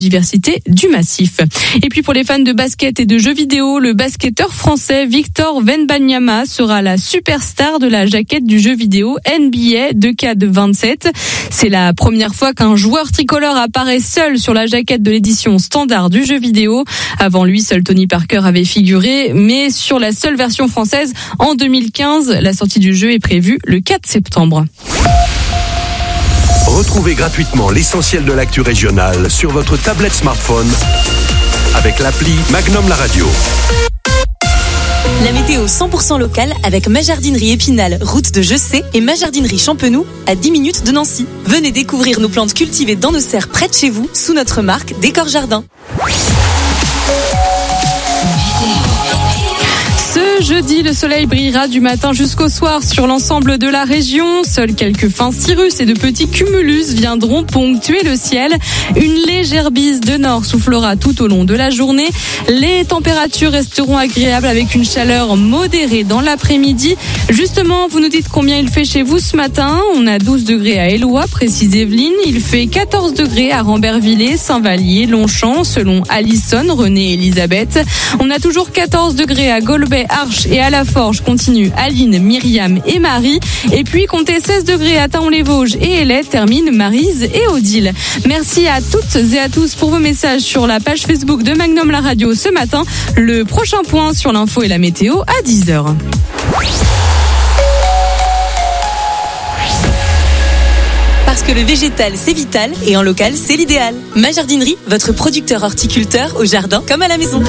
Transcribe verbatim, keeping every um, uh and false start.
diversité du massif. Et puis pour les fans de basket et de jeux vidéo, le basketteur français Victor Wembanyama sera la superstar de la jaquette du jeu vidéo N B A deux K vingt-sept. C'est la première fois qu'un joueur tricolore apparaît seul sur la jaquette de l'édition standard du jeu vidéo. Avant lui, seul Tony Parker avait figuré, mais sur la seule version française en deux mille quinze. La sortie du jeu est prévue le quatre septembre. Retrouvez gratuitement l'essentiel de l'actu régionale sur votre tablette smartphone avec l'appli Magnum La Radio. La météo cent pour cent locale avec ma jardinerie Épinal, route de Jessé, et ma jardinerie Champenoux à dix minutes de Nancy. Venez découvrir nos plantes cultivées dans nos serres près de chez vous sous notre marque Décor Jardin. Ce jeudi, le soleil brillera du matin jusqu'au soir sur l'ensemble de la région. Seuls quelques fins cirrus et de petits cumulus viendront ponctuer le ciel. Une légère bise de nord soufflera tout au long de la journée. Les températures resteront agréables avec une chaleur modérée dans l'après-midi. Justement, vous nous dites combien il fait chez vous ce matin. On a douze degrés à Éloie, précise Evelyne. Il fait quatorze degrés à Rambervillers, Saint-Vallier, Longchamp, selon Alison, René et Elisabeth. On a toujours quatorze degrés à Golbet, Arches et à La Forge, continue Aline, Myriam et Marie. Et puis comptez seize degrés à Taon-les-Vosges et Ailet, termine Maryse et Odile. Merci à toutes et à tous pour vos messages sur la page Facebook de Magnum La Radio ce matin. Le prochain point sur l'info et la météo à dix heures. Parce que le végétal, c'est vital et en local, c'est l'idéal. Ma jardinerie, votre producteur horticulteur au jardin comme à la maison.